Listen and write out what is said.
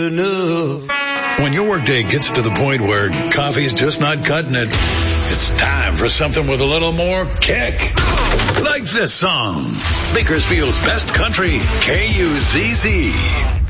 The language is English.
When your workday gets to the point where coffee's just not cutting it, it's time for something with a little more kick. Like this song. Bakersfield's best country, KUZZ.